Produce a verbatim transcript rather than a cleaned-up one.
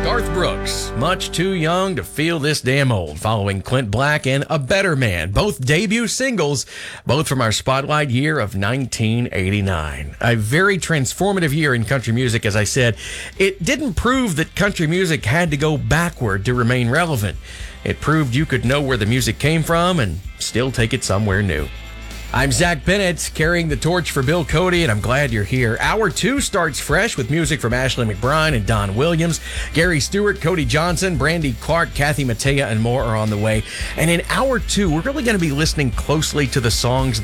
Garth Brooks, much too young to feel this damn old, following Clint Black and A Better Man, both debut singles, both from our spotlight year of nineteen eighty-nine. A very transformative year in country music, as I said. It didn't prove that country music had to go backward to remain relevant. It proved you could know where the music came from and still take it somewhere new. I'm Zach Bennett, carrying the torch for Bill Cody, and I'm glad you're here. Hour two starts fresh with music from Ashley McBryde and Don Williams. Gary Stewart, Cody Johnson, Brandy Clark, Kathy Mattea, and more are on the way. And in hour two, we're really going to be listening closely to the songs